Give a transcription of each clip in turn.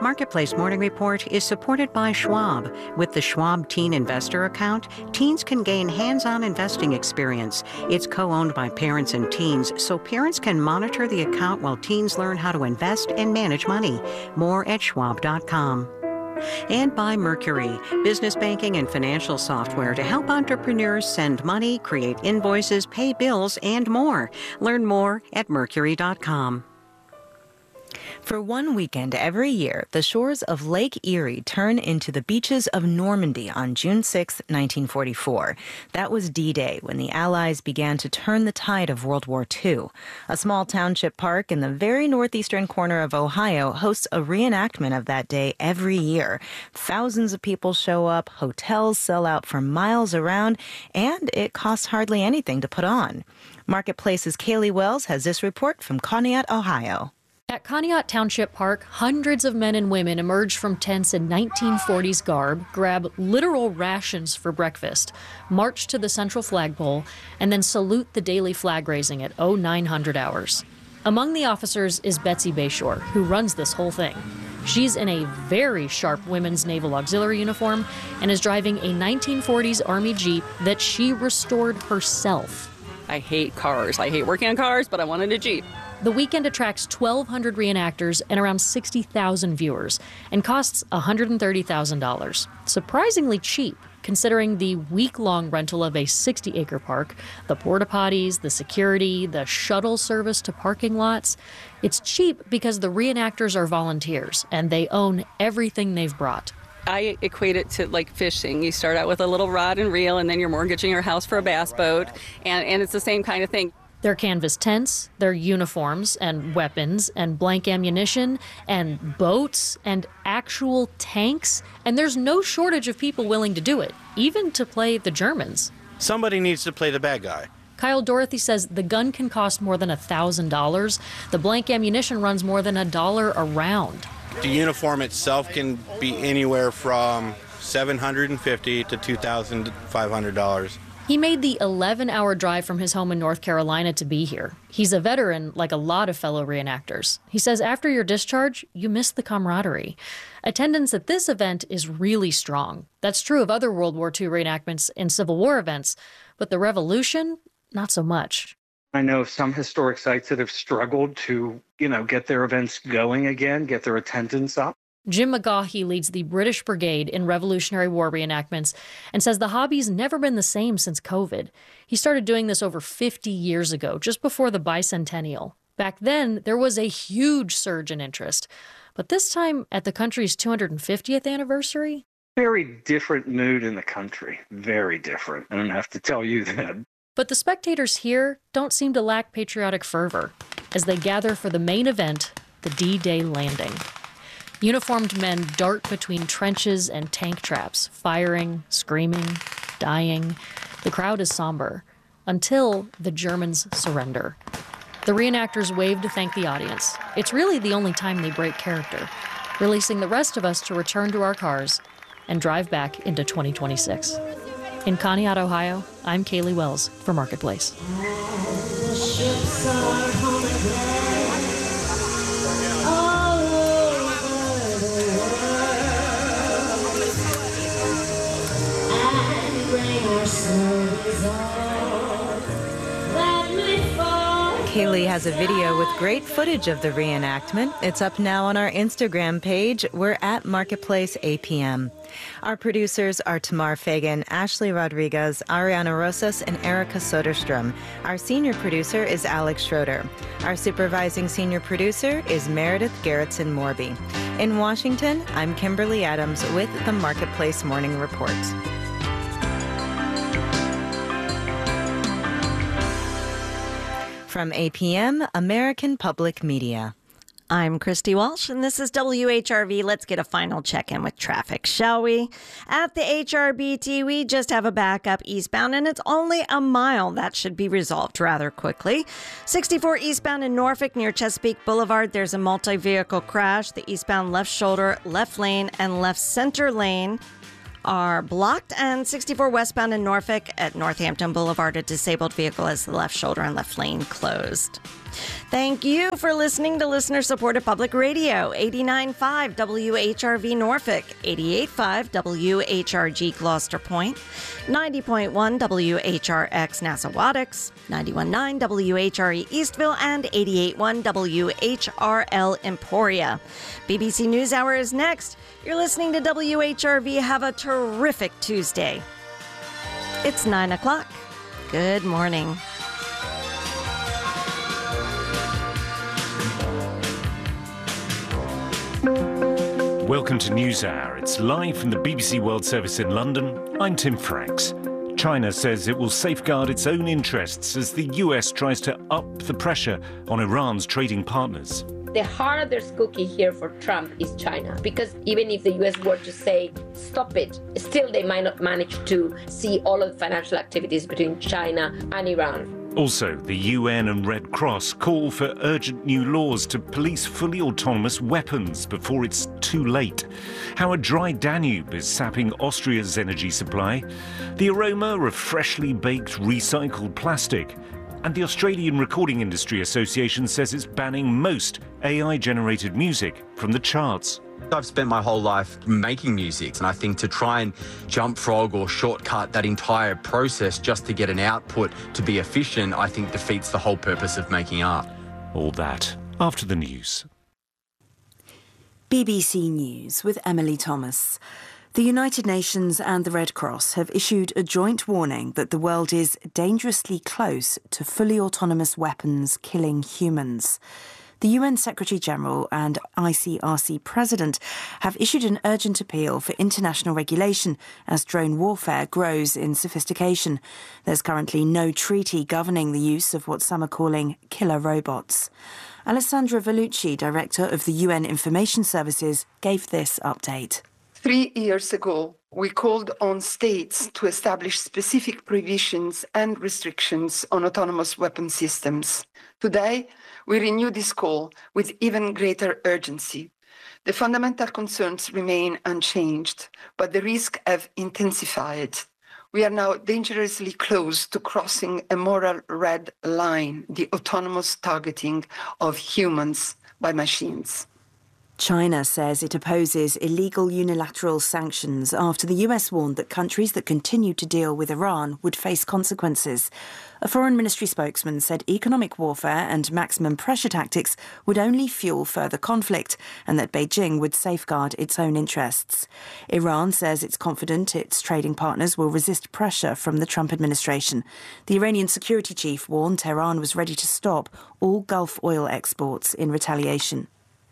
Marketplace Morning Report is supported by Schwab. With the Schwab Teen Investor account, teens can gain hands-on investing experience. It's co-owned by parents and teens, so parents can monitor the account while teens learn how to invest and manage money. More at schwab.com. And by Mercury, business banking and financial software to help entrepreneurs send money, create invoices, pay bills, and more. Learn more at mercury.com. For one weekend every year, the shores of Lake Erie turn into the beaches of Normandy on June 6, 1944. That was D-Day, when the Allies began to turn the tide of World War II. A small township park in the very northeastern corner of Ohio hosts a reenactment of that day every year. Thousands of people show up, hotels sell out for miles around, and it costs hardly anything to put on. Marketplace's Kaylee Wells has this report from Conneaut, Ohio. At Conneaut Township Park, hundreds of men and women emerge from tents in 1940s garb, grab literal rations for breakfast, march to the central flagpole, and then salute the daily flag raising at 0900 hours. Among the officers is Betsy Bayshore, who runs this whole thing. She's in a very sharp women's Naval Auxiliary uniform and is driving a 1940s Army Jeep that she restored herself. I hate cars. I hate working on cars, but I wanted a Jeep. The weekend attracts 1,200 reenactors and around 60,000 viewers and costs $130,000. Surprisingly cheap, considering the week-long rental of a 60-acre park, the porta potties, the security, the shuttle service to parking lots. It's cheap because the reenactors are volunteers and they own everything they've brought. I equate it to like fishing. You start out with a little rod and reel, and then you're mortgaging your house for a bass boat, and it's the same kind of thing. Their canvas tents, their uniforms and weapons and blank ammunition and boats and actual tanks. And there's no shortage of people willing to do it, even to play the Germans. Somebody needs to play the bad guy. Kyle Dorothy says the gun can cost more than $1,000. The blank ammunition runs more than $1 a round. The uniform itself can be anywhere from $750 to $2,500. He made the 11-hour drive from his home in North Carolina to be here. He's a veteran, like a lot of fellow reenactors. He says after your discharge, you miss the camaraderie. Attendance at this event is really strong. That's true of other World War II reenactments and Civil War events, but the Revolution, not so much. I know of some historic sites that have struggled to, get their events going again, get their attendance up. Jim McGaughey leads the British Brigade in Revolutionary War reenactments and says the hobby's never been the same since COVID. He started doing this over 50 years ago, just before the bicentennial. Back then, there was a huge surge in interest. But this time, at the country's 250th anniversary? Very different mood in the country. Very different. I don't have to tell you that. But the spectators here don't seem to lack patriotic fervor as they gather for the main event, the D-Day landing. Uniformed men dart between trenches and tank traps, firing, screaming, dying. The crowd is somber until the Germans surrender. The reenactors wave to thank the audience. It's really the only time they break character, releasing the rest of us to return to our cars and drive back into 2026. In Conneaut, Ohio, I'm Kaylee Wells for Marketplace. Kaylee has a video with great footage of the reenactment. It's up now on our Instagram page. We're at Marketplace APM. Our producers are Tamar Fagan, Ashley Rodriguez, Ariana Rosas, and Erica Soderstrom. Our senior producer is Alex Schroeder. Our supervising senior producer is Meredith Garrettson Morby. In Washington, I'm Kimberly Adams with the Marketplace Morning Report. From APM, American Public Media. I'm Christy Walsh, and this is WHRV. Let's get a final check-in with traffic, shall we? At the HRBT, we just have a backup eastbound, and it's only a mile. That should be resolved rather quickly. 64 eastbound in Norfolk near Chesapeake Boulevard, there's a multi-vehicle crash. The eastbound left shoulder, left lane, and left center lane are blocked, and 64 westbound in Norfolk at Northampton Boulevard, a disabled vehicle has the left shoulder and left lane closed. Thank you for listening to listener-supported public radio, 89.5 WHRV Norfolk, 88.5 WHRG Gloucester Point, 90.1 WHRX Nassawadox, 91.9 WHRE Eastville, and 88.1 WHRL Emporia. BBC NewsHour is next. You're listening to WHRV. Have a terrific Tuesday. It's 9 o'clock. Good morning. Welcome to NewsHour. It's live from the BBC World Service in London. I'm Tim Franks. China says it will safeguard its own interests as the US tries to up the pressure on Iran's trading partners. The hardest cookie here for Trump is China, because even if the US were to say, stop it, still they might not manage to see all of the financial activities between China and Iran. Also, the UN and Red Cross call for urgent new laws to police fully autonomous weapons before it's too late. How a dry Danube is sapping Austria's energy supply. The aroma of freshly baked recycled plastic. And the Australian Recording Industry Association says it's banning most AI-generated music from the charts. I've spent my whole life making music, and I think to try and jump frog or shortcut that entire process just to get an output to be efficient, I think defeats the whole purpose of making art. All that after the news. BBC News with Emily Thomas. The United Nations and the Red Cross have issued a joint warning that the world is dangerously close to fully autonomous weapons killing humans. The UN Secretary-General and ICRC President have issued an urgent appeal for international regulation as drone warfare grows in sophistication. There's currently no treaty governing the use of what some are calling killer robots. Alessandra Vellucci, Director of the UN Information Services, gave this update. 3 years ago, we called on states to establish specific provisions and restrictions on autonomous weapon systems. Today, we renew this call with even greater urgency. The fundamental concerns remain unchanged, but the risks have intensified. We are now dangerously close to crossing a moral red line, the autonomous targeting of humans by machines. China says it opposes illegal unilateral sanctions after the US warned that countries that continue to deal with Iran would face consequences. A foreign ministry spokesman said economic warfare and maximum pressure tactics would only fuel further conflict and that Beijing would safeguard its own interests. Iran says it's confident its trading partners will resist pressure from the Trump administration. The Iranian security chief warned Tehran was ready to stop all Gulf oil exports in retaliation.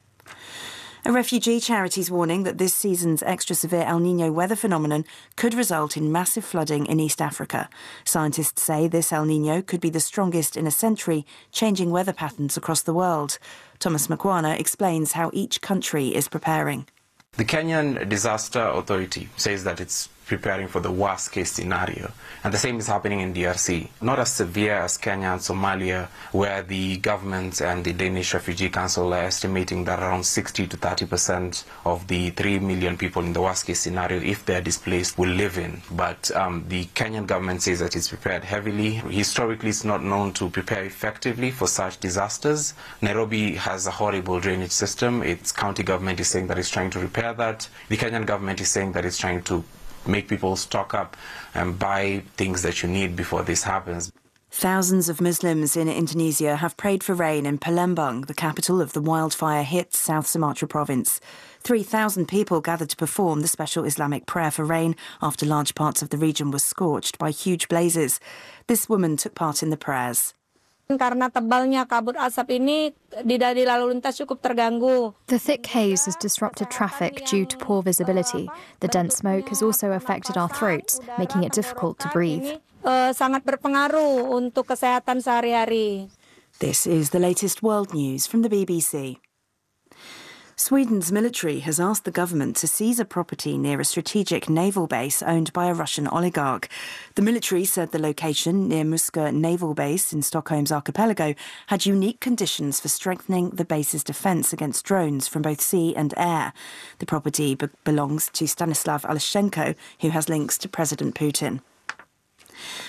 A refugee charity's warning that this season's extra severe El Niño weather phenomenon could result in massive flooding in East Africa. Scientists say this El Niño could be the strongest in a century, changing weather patterns across the world. Thomas Makwana explains how each country is preparing. The Kenyan Disaster Authority says that it's preparing for the worst case scenario. And the same is happening in DRC. Not as severe as Kenya and Somalia, where the government and the Danish Refugee Council are estimating that around 60 to 30% of the 3 million people in the worst case scenario, if they're displaced, will live in. But the Kenyan government says that it's prepared heavily. Historically, it's not known to prepare effectively for such disasters. Nairobi has a horrible drainage system. Its county government is saying that it's trying to repair that. The Kenyan government is saying that it's trying to make people stock up and buy things that you need before this happens. Thousands of Muslims in Indonesia have prayed for rain in Palembang, the capital of the wildfire-hit South Sumatra province. 3,000 people gathered to perform the special Islamic prayer for rain after large parts of the region were scorched by huge blazes. This woman took part in the prayers. Karena tebalnya kabut asap ini di lalu lintas cukup terganggu. The thick haze has disrupted traffic due to poor visibility. The dense smoke has also affected our throats, making it difficult to breathe. Sangat berpengaruh untuk kesehatan sehari-hari. This is the latest world news from the BBC. Sweden's military has asked the government to seize a property near a strategic naval base owned by a Russian oligarch. The military said the location near Muskö Naval Base in Stockholm's archipelago had unique conditions for strengthening the base's defence against drones from both sea and air. The property belongs to Stanislav Alyoshenko, who has links to President Putin.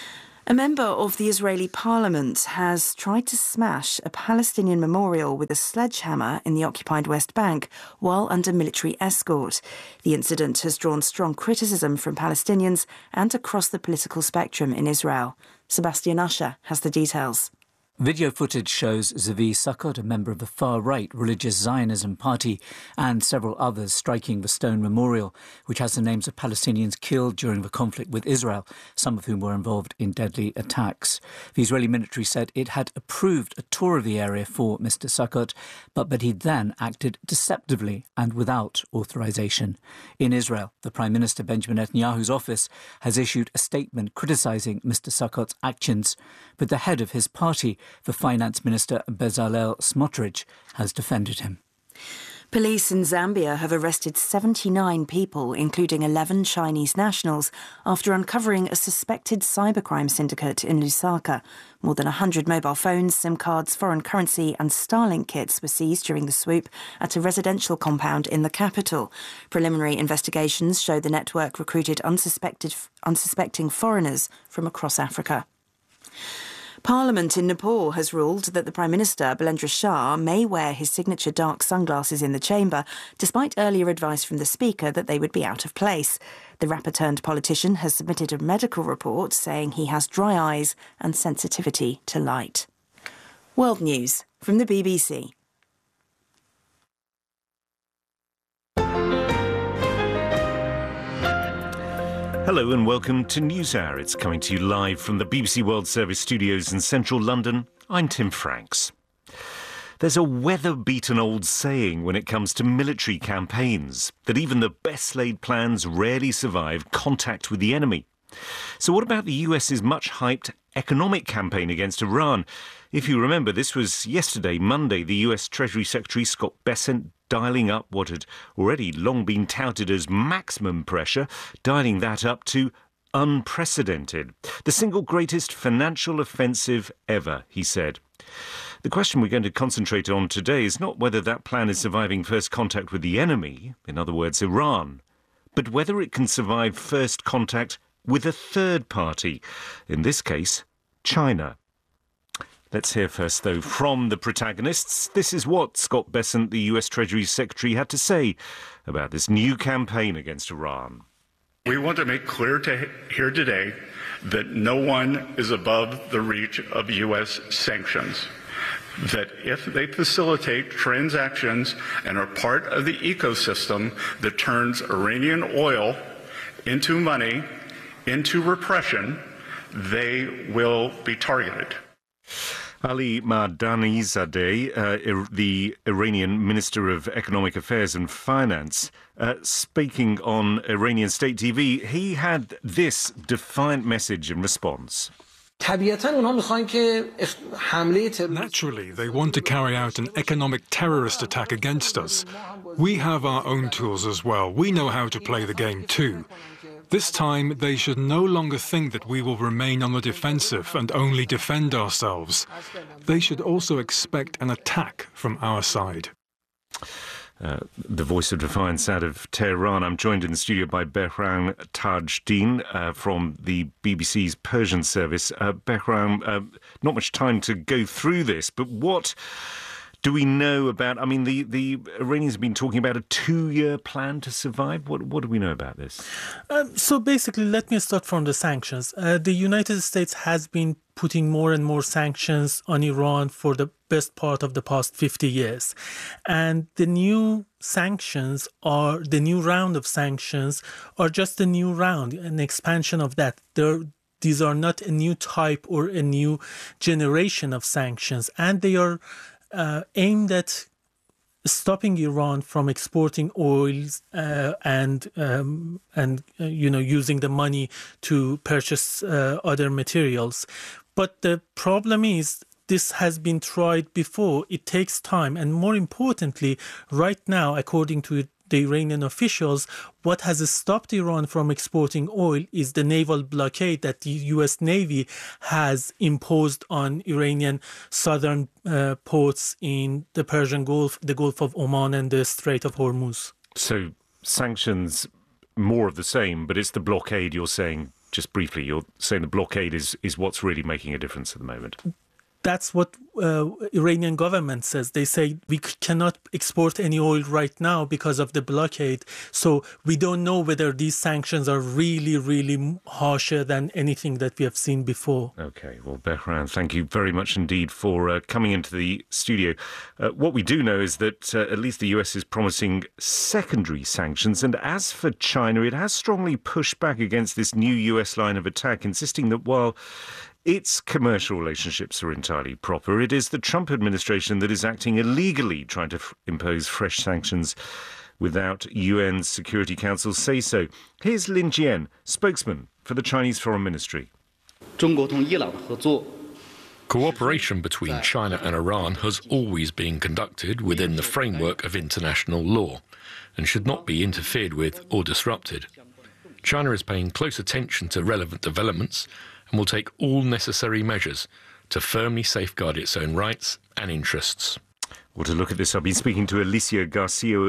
A member of the Israeli parliament has tried to smash a Palestinian memorial with a sledgehammer in the occupied West Bank while under military escort. The incident has drawn strong criticism from Palestinians and across the political spectrum in Israel. Sebastian Usher has the details. Video footage shows Zvi Sukkot, a member of the far-right Religious Zionism Party, and several others striking the stone memorial, which has the names of Palestinians killed during the conflict with Israel, some of whom were involved in deadly attacks. The Israeli military said it had approved a tour of the area for Mr. Sukkot, but that he then acted deceptively and without authorization. In Israel, the Prime Minister Benjamin Netanyahu's office has issued a statement criticizing Mr. Sukkot's actions, but the head of his party, the Finance Minister Bezalel Smotrich, has defended him. Police in Zambia have arrested 79 people, including 11 Chinese nationals, after uncovering a suspected cybercrime syndicate in Lusaka. More than 100 mobile phones, SIM cards, foreign currency and Starlink kits were seized during the swoop at a residential compound in the capital. Preliminary investigations show the network recruited unsuspecting foreigners from across Africa. Parliament in Nepal has ruled that the Prime Minister, Balendra Shah, may wear his signature dark sunglasses in the chamber, despite earlier advice from the Speaker that they would be out of place. The rapper-turned-politician has submitted a medical report saying he has dry eyes and sensitivity to light. World News from the BBC. Hello and welcome to NewsHour. It's coming to you live from the BBC World Service studios in central London. I'm Tim Franks. There's a weather-beaten old saying when it comes to military campaigns, that even the best-laid plans rarely survive contact with the enemy. So what about the US's much-hyped economic campaign against Iran? If you remember, this was yesterday, Monday, the US Treasury Secretary Scott Bessent dialing up what had already long been touted as maximum pressure, dialing that up to unprecedented. The single greatest financial offensive ever, he said. The question we're going to concentrate on today is not whether that plan is surviving first contact with the enemy, in other words, Iran, but whether it can survive first contact with a third party, in this case, China. Let's hear first, though, from the protagonists. This is what Scott Bessent, the US Treasury Secretary, had to say about this new campaign against Iran. We want to make clear here today that no one is above the reach of US sanctions. That if they facilitate transactions and are part of the ecosystem that turns Iranian oil into money, into repression, they will be targeted. Ali Mahdanizadeh, the Iranian Minister of Economic Affairs and Finance, speaking on Iranian state TV, he had this defiant message in response. Naturally, they want to carry out an economic terrorist attack against us. We have our own tools as well. We know how to play the game too. This time, they should no longer think that we will remain on the defensive and only defend ourselves. They should also expect an attack from our side. The voice of defiance out of Tehran. I'm joined in the studio by Behram Tajdin from the BBC's Persian service. Behram, not much time to go through this, but what do we know about, the Iranians have been talking about a 2-year plan to survive. What do we know about this? So basically, let me start from the sanctions. The United States has been putting more and more sanctions on Iran for the best part of the past 50 years. And the new sanctions are, the new round of sanctions are just a new round, an expansion of that. These are not a new type or a new generation of sanctions. And they are aimed at stopping Iran from exporting oils and using the money to purchase other materials. But the problem is this has been tried before. It takes time. And more importantly, right now, according to the Iranian officials, what has stopped Iran from exporting oil is the naval blockade that the U.S. Navy has imposed on Iranian southern ports in the Persian Gulf, the Gulf of Oman and the Strait of Hormuz. So sanctions, more of the same, but it's the blockade, you're saying, just briefly, you're saying the blockade is what's really making a difference at the moment. That's what Iranian government says. They say we cannot export any oil right now because of the blockade. So we don't know whether these sanctions are really, really harsher than anything that we have seen before. OK, well, Behram, thank you very much indeed for coming into the studio. What we do know is that at least the US is promising secondary sanctions. And as for China, it has strongly pushed back against this new US line of attack, insisting that while its commercial relationships are entirely proper, it is the Trump administration that is acting illegally, trying to impose fresh sanctions without UN Security Council say-so. Here's Lin Jian, spokesman for the Chinese Foreign Ministry. Cooperation between China and Iran has always been conducted within the framework of international law and should not be interfered with or disrupted. China is paying close attention to relevant developments and will take all necessary measures to firmly safeguard its own rights and interests. Well, to look at this, I've been speaking to Alicia Garcia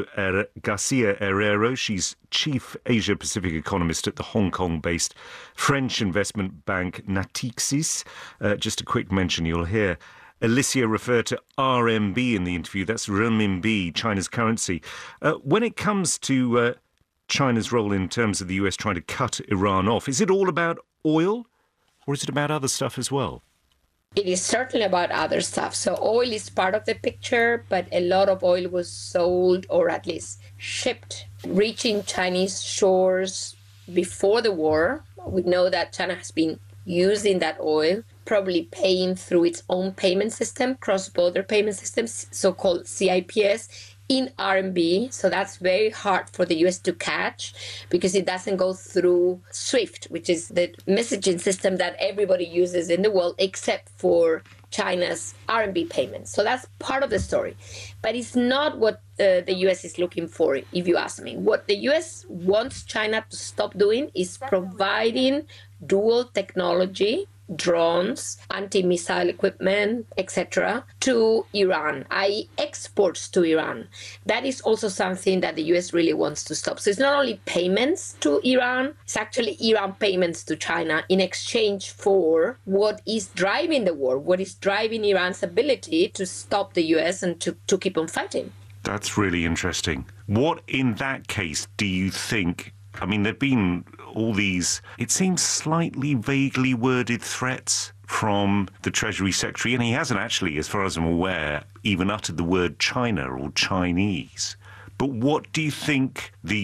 Herrero. She's Chief Asia-Pacific Economist at the Hong Kong-based French investment bank Natixis. Just a quick mention, you'll hear Alicia refer to RMB in the interview. That's renminbi, China's currency. When it comes to China's role in terms of the US trying to cut Iran off, is it all about oil? Or is it about other stuff as well? It is certainly about other stuff. So oil is part of the picture, but a lot of oil was sold or at least shipped, reaching Chinese shores before the war. We know that China has been using that oil, probably paying through its own payment system, cross-border payment systems, so-called CIPS, in RMB. So that's very hard for the US to catch because it doesn't go through SWIFT, which is the messaging system that everybody uses in the world except for China's RMB payments. So that's part of the story. But it's not what the US is looking for, if you ask me. What the US wants China to stop doing is providing dual technology, drones, anti-missile equipment, etc., to Iran, i.e. exports to Iran. That is also something that the US really wants to stop. So it's not only payments to Iran, it's actually Iran payments to China in exchange for what is driving the war, what is driving Iran's ability to stop the US and to keep on fighting. That's really interesting. What, in that case, do you think? I mean, there've been all these, it seems slightly vaguely worded threats from the Treasury Secretary, and he hasn't actually, as far as I'm aware, even uttered the word China or Chinese. But what do you think the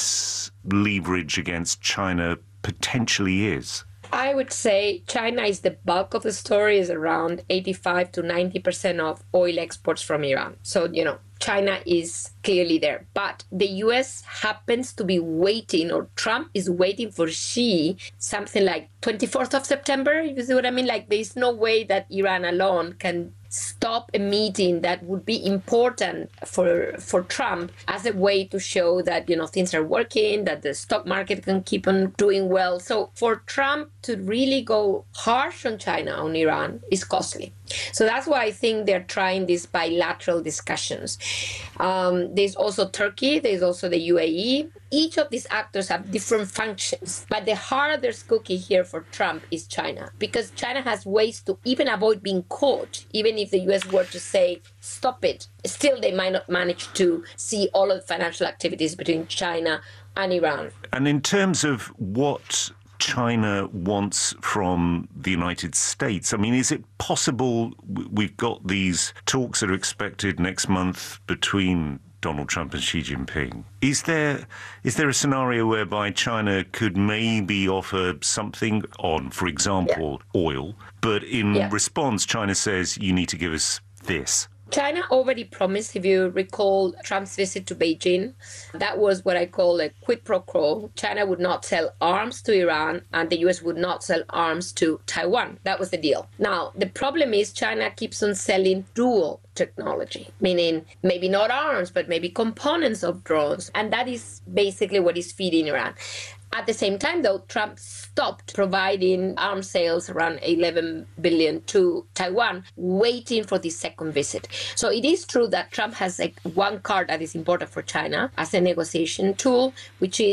US leverage against China potentially is? I would say China is the bulk of the story, is around 85 to 90% of oil exports from Iran. So, China is clearly there. But the US happens to be waiting, or Trump is waiting for Xi, something like 24th of September, you see what I mean? Like, there's no way that Iran alone can stop a meeting that would be important for Trump as a way to show that, things are working, that the stock market can keep on doing well. So for Trump to really go harsh on China, on Iran, is costly. So that's why I think they're trying these bilateral discussions. There's also Turkey, there's also the UAE. Each of these actors have different functions. But the hardest cookie here for Trump is China, because China has ways to even avoid being caught, even if the US were to say, stop it. Still, they might not manage to see all of the financial activities between China and Iran. And in terms of what China wants from the United States, I mean, is it possible we've got these talks that are expected next month between Donald Trump and Xi Jinping? Is there a scenario whereby China could maybe offer something on, for example, oil, but in response, China says, you need to give us this? China already promised, if you recall Trump's visit to Beijing, that was what I call a quid pro quo. China would not sell arms to Iran and the US would not sell arms to Taiwan. That was the deal. Now, the problem is China keeps on selling dual technology, meaning maybe not arms, but maybe components of drones. And that is basically what is feeding Iran. At the same time, though, Trump stopped providing arms sales around $11 billion to Taiwan, waiting for the second visit. So it is true that Trump has one card that is important for China as a negotiation tool, which is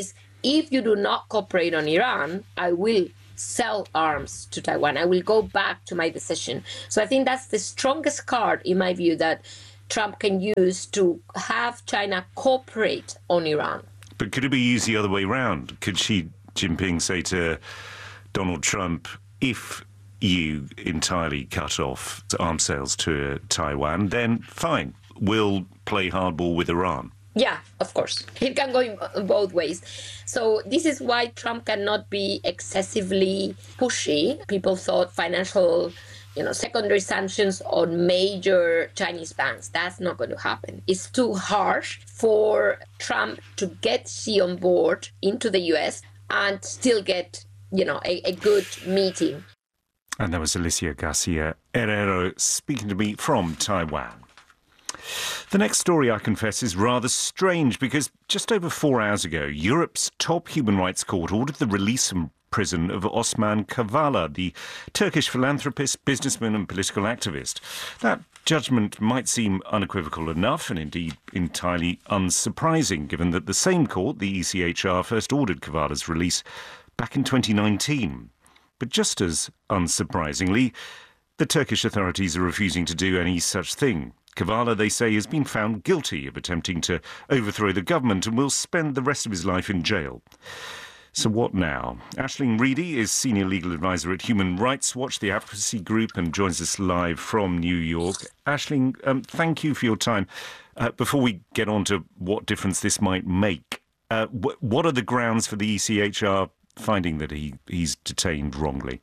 if you do not cooperate on Iran, I will sell arms to Taiwan. I will go back to my decision. So I think that's the strongest card, in my view, that Trump can use to have China cooperate on Iran. But could it be used the other way round? Could Xi Jinping say to Donald Trump, if you entirely cut off arms sales to Taiwan, then fine, we'll play hardball with Iran? Yeah, of course. It can go in both ways. So this is why Trump cannot be excessively pushy. People thought financial, secondary sanctions on major Chinese banks. That's not going to happen. It's too harsh for Trump to get Xi on board into the US and still get, a good meeting. And that was Alicia Garcia Herrero speaking to me from Taiwan. The next story, I confess, is rather strange because just over 4 hours ago, Europe's top human rights court ordered the release from prison of Osman Kavala, the Turkish philanthropist, businessman and political activist. That judgment might seem unequivocal enough and indeed entirely unsurprising, given that the same court, the ECHR, first ordered Kavala's release back in 2019. But just as unsurprisingly, the Turkish authorities are refusing to do any such thing. Kavala, they say, has been found guilty of attempting to overthrow the government and will spend the rest of his life in jail. So what now? Aisling Reedy is Senior Legal Advisor at Human Rights Watch, the advocacy group, and joins us live from New York. Aisling, thank you for your time. Before we get on to what difference this might make, what are the grounds for the ECHR finding that he's detained wrongly?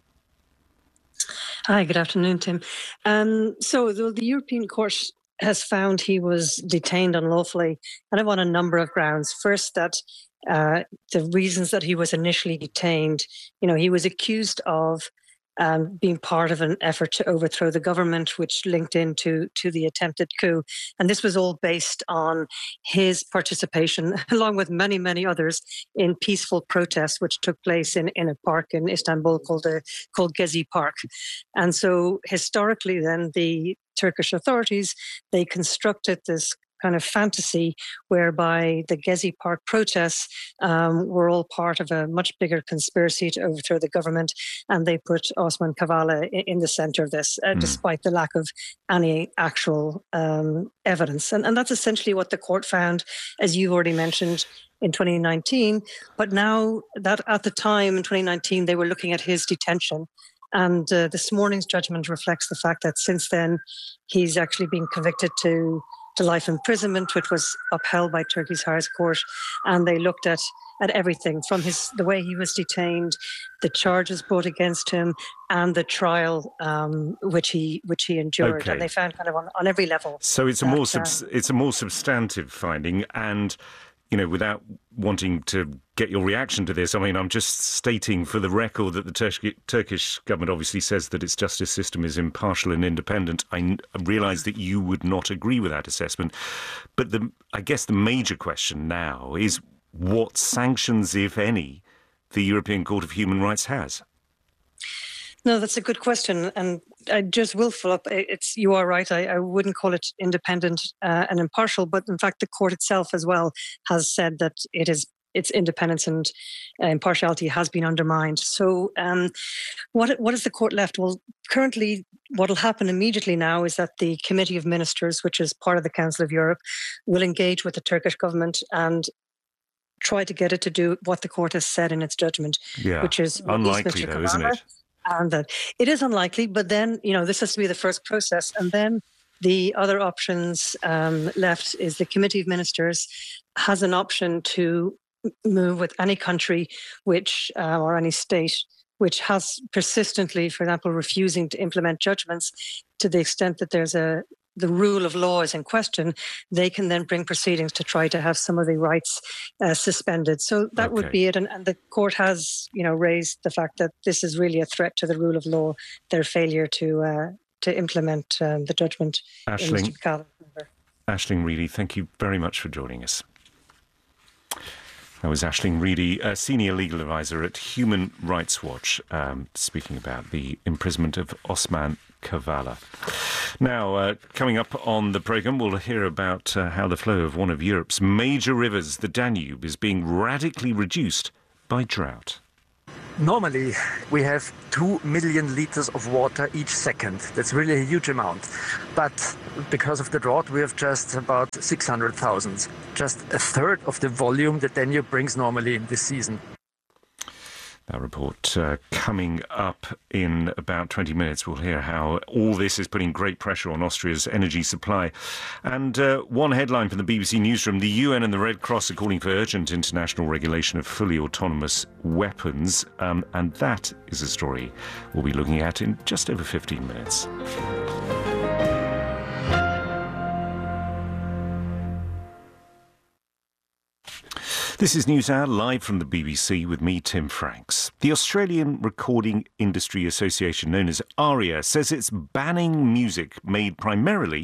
Hi, good afternoon, Tim. So the European Court has found he was detained unlawfully, kind of on a number of grounds. First, that the reasons that he was initially detained, he was accused of being part of an effort to overthrow the government, which linked into the attempted coup. And this was all based on his participation, along with many, many others, in peaceful protests, which took place in a park in Istanbul called Gezi Park. And so historically then, the Turkish authorities, they constructed this kind of fantasy whereby the Gezi Park protests were all part of a much bigger conspiracy to overthrow the government, and they put Osman Kavala in the center of this, despite the lack of any actual evidence. And that's essentially what the court found, as you already mentioned, in 2019. But now that at the time in 2019, they were looking at his detention. And this morning's judgment reflects the fact that since then, he's actually been convicted to life imprisonment, which was upheld by Turkey's highest court. And they looked at everything from the way he was detained, the charges brought against him, and the trial which he endured. Okay. And they found kind of on every level. So it's a more substantive finding. And without wanting to get your reaction to this, I mean, I'm just stating for the record that the Turkish government obviously says that its justice system is impartial and independent. I realise that you would not agree with that assessment. But I guess the major question now is what sanctions, if any, the European Court of Human Rights has. No, that's a good question. And I just will follow up. You are right. I wouldn't call it independent and impartial, but in fact, the court itself as well has said that its independence and impartiality has been undermined. So what is the court left? Well, currently, what will happen immediately now is that the Committee of Ministers, which is part of the Council of Europe, will engage with the Turkish government and try to get it to do what the court has said in its judgment, which is unlikely, though, isn't it? And that it is unlikely, but then, this has to be the first process. And then the other options left is the Committee of Ministers has an option to move with any country or any state which has persistently, for example, refusing to implement judgments to the extent that the rule of law is in question. They can then bring proceedings to try to have some of the rights suspended. So that would be it. And the court has, raised the fact that this is really a threat to the rule of law, their failure to implement the judgment. Aisling Reedy, thank you very much for joining us. That was Aisling Reedy, a Senior Legal Advisor at Human Rights Watch, speaking about the imprisonment of Osman Kavala. Now, coming up on the programme, we'll hear about how the flow of one of Europe's major rivers, the Danube, is being radically reduced by drought. Normally, we have 2 million liters of water each second. That's really a huge amount. But because of the drought, we have just about 600,000. Just a third of the volume that Danube brings normally in this season. That report coming up in about 20 minutes. We'll hear how all this is putting great pressure on Austria's energy supply. And one headline from the BBC Newsroom: the UN and the Red Cross are calling for urgent international regulation of fully autonomous weapons. And that is a story we'll be looking at in just over 15 minutes. This is NewsHour, live from the BBC with me, Tim Franks. The Australian Recording Industry Association, known as ARIA, says it's banning music made primarily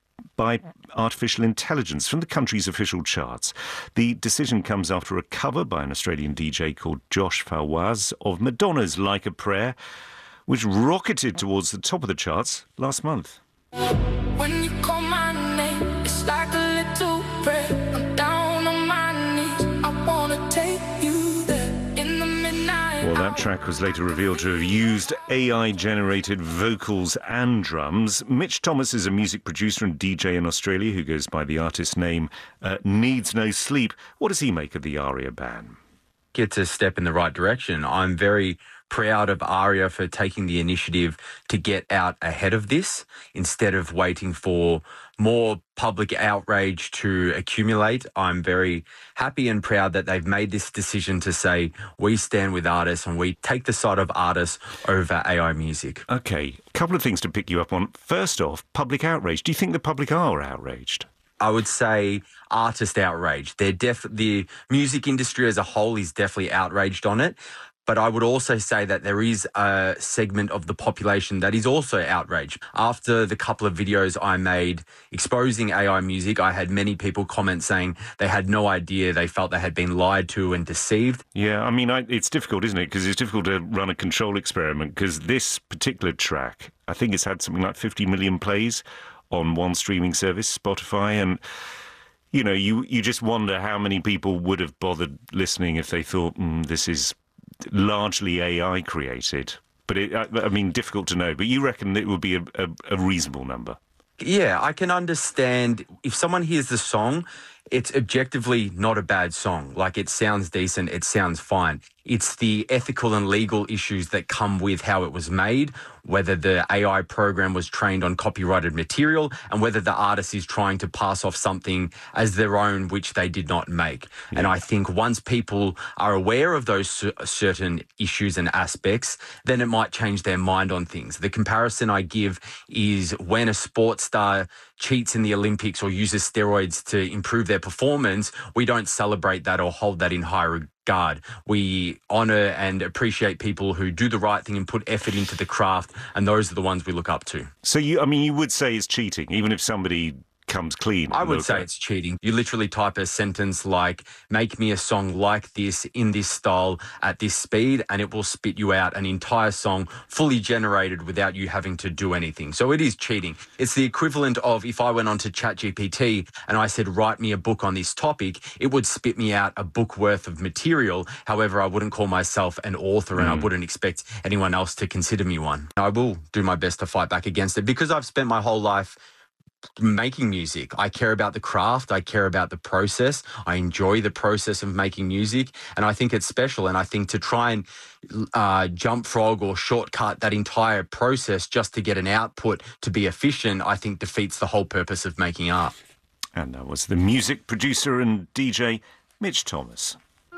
by artificial intelligence from the country's official charts. The decision comes after a cover by an Australian DJ called Josh Fawaz of Madonna's Like a Prayer, which rocketed towards the top of the charts last month. When you call my name, it's like a little prayer. I'm down on my knees. I wanna take you there in the midnight. Well, that track was later revealed to have used AI-generated vocals and drums. Mitch Thomas is a music producer and DJ in Australia who goes by the artist name Needs No Sleep. What does he make of the ARIA ban? It's a step in the right direction. I'm very proud of ARIA for taking the initiative to get out ahead of this instead of waiting for more public outrage to accumulate. I'm very happy and proud that they've made this decision to say we stand with artists and we take the side of artists over AI music. OK, a couple of things to pick you up on. First off, public outrage. Do you think the public are outraged? I would say artist outrage. The music industry as a whole is definitely outraged on it. But I would also say that there is a segment of the population that is also outraged. After the couple of videos I made exposing AI music, I had many people comment saying they had no idea, they felt they had been lied to and deceived. Yeah, I mean, it's difficult, isn't it? Because it's difficult to run a control experiment, because this particular track, I think it's had something like 50 million plays on one streaming service, Spotify, and you know, you just wonder how many people would have bothered listening if they thought, this is largely AI created. But I mean, difficult to know. But you reckon it would be a reasonable number? Yeah, I can understand if someone hears the song, it's objectively not a bad song. Like, it sounds decent, it sounds fine. It's the ethical and legal issues that come with how it was made, whether the AI program was trained on copyrighted material, and whether the artist is trying to pass off something as their own which they did not make. Yeah. And I think once people are aware of those certain issues and aspects, then it might change their mind on things. The comparison I give is when a sports star cheats in the Olympics or uses steroids to improve their performance, we don't celebrate that or hold that in high regard. We honour and appreciate people who do the right thing and put effort into the craft, and those are the ones we look up to. So you would say it's cheating, even if somebody comes clean? I would say it's cheating. You literally type a sentence like, make me a song like this, in this style, at this speed, and it will spit you out an entire song fully generated without you having to do anything. So it is cheating. It's the equivalent of if I went onto ChatGPT and I said, write me a book on this topic, it would spit me out a book worth of material. However, I wouldn't call myself an author and I wouldn't expect anyone else to consider me one. I will do my best to fight back against it because I've spent my whole life making music. I care about the craft. I care about the process. I enjoy the process of making music, and I think it's special. And I think to try and jump frog or shortcut that entire process just to get an output to be efficient, I think defeats the whole purpose of making art. And that was the music producer and DJ Mitch Thomas.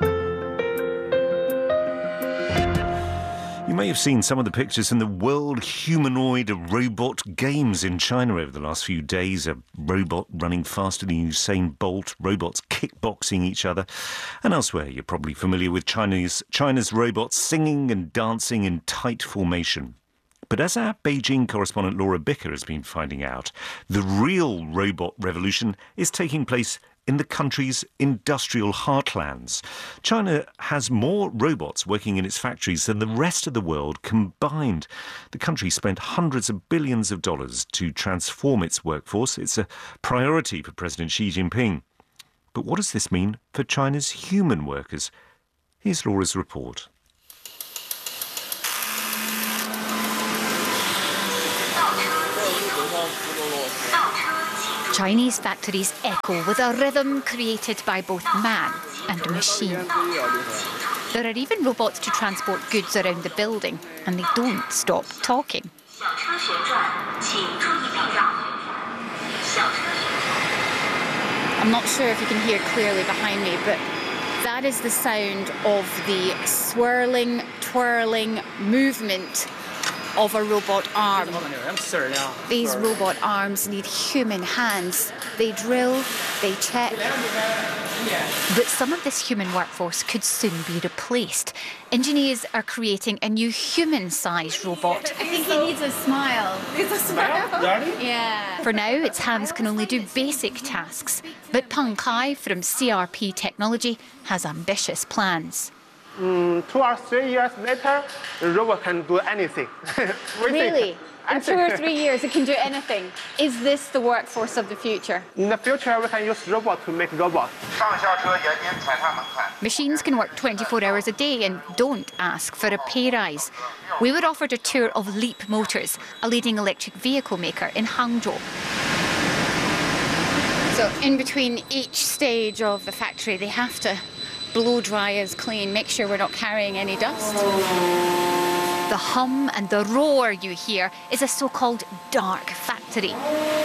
You may have seen some of the pictures from the World Humanoid Robot Games in China over the last few days. A robot running faster than Usain Bolt, robots kickboxing each other. And elsewhere, you're probably familiar with China's robots singing and dancing in tight formation. But as our Beijing correspondent Laura Bicker has been finding out, the real robot revolution is taking place in the country's industrial heartlands. China has more robots working in its factories than the rest of the world combined. The country spent hundreds of billions of dollars to transform its workforce. It's a priority for President Xi Jinping. But what does this mean for China's human workers? Here's Laura's report. Chinese factories echo with a rhythm created by both man and machine. There are even robots to transport goods around the building, and they don't stop talking. I'm not sure if you can hear clearly behind me, but that is the sound of the swirling, twirling movement of a robot arm. These robot arms need human hands. They drill, they check. But some of this human workforce could soon be replaced. Engineers are creating a new human-sized robot. I think he needs a smile. Needs a smile? Yeah. For now, its hands can only do basic tasks. But Peng Kai from CRP Technology has ambitious plans. 2 or 3 years later, the robot can do anything. Really? In 2 or 3 years, it can do anything. Is this the workforce of the future? In the future, we can use robots to make robots. Machines can work 24 hours a day and don't ask for a pay rise. We were offered a tour of Leap Motors, a leading electric vehicle maker in Hangzhou. So in between each stage of the factory, they have to blow dry us clean, make sure we're not carrying any dust. The hum and the roar you hear is a so-called dark factory.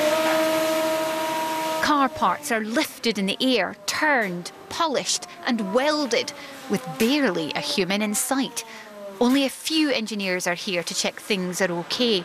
Car parts are lifted in the air, turned, polished and welded with barely a human in sight. Only a few engineers are here to check things are okay.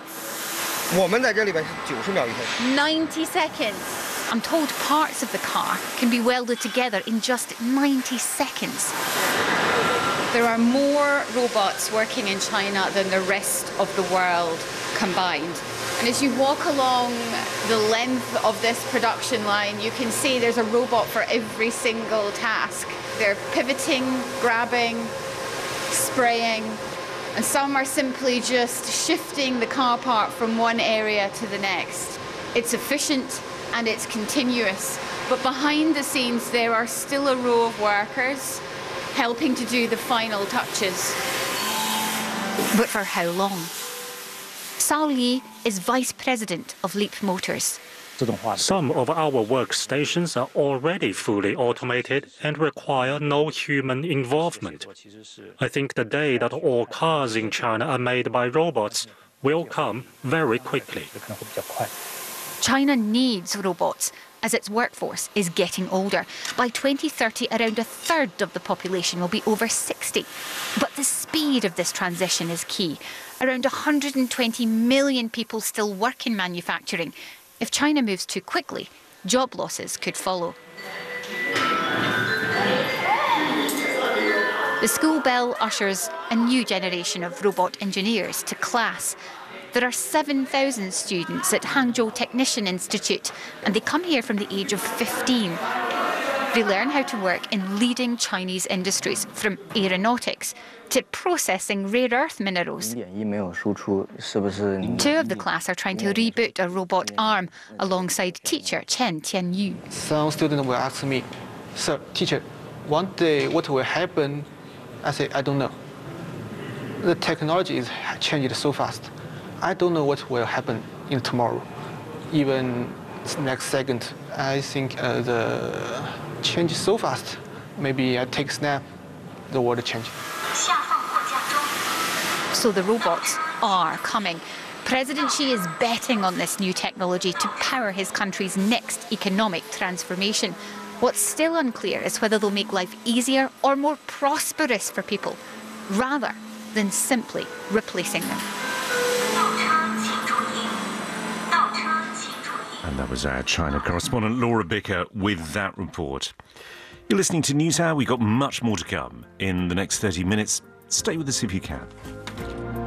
90 seconds. I'm told parts of the car can be welded together in just 90 seconds. There are more robots working in China than the rest of the world combined. And as you walk along the length of this production line, you can see there's a robot for every single task. They're pivoting, grabbing, spraying, and some are simply just shifting the car part from one area to the next. It's efficient and it's continuous, but behind the scenes there are still a row of workers helping to do the final touches. But for how long? Sao Li is vice president of Leap Motors. Some of our workstations are already fully automated and require no human involvement. I think the day that all cars in China are made by robots will come very quickly. China needs robots as its workforce is getting older. By 2030, around a third of the population will be over 60. But the speed of this transition is key. Around 120 million people still work in manufacturing. If China moves too quickly, job losses could follow. The school bell ushers a new generation of robot engineers to class. There are 7,000 students at Hangzhou Technician Institute, and they come here from the age of 15. They learn how to work in leading Chinese industries, from aeronautics to processing rare earth minerals. 2 of the class are trying to reboot a robot arm alongside teacher Chen Tianyu. Some students will ask me, "Sir, teacher, one day what will happen?" I say, "I don't know. The technology is changing so fast. I don't know what will happen in tomorrow. Even next second, I think the change is so fast. Maybe I take a snap, the world change." So the robots are coming. President Xi is betting on this new technology to power his country's next economic transformation. What's still unclear is whether they'll make life easier or more prosperous for people, rather than simply replacing them. And that was our China correspondent Laura Bicker with that report. You're listening to NewsHour. We've got much more to come in the next 30 minutes. Stay with us if you can.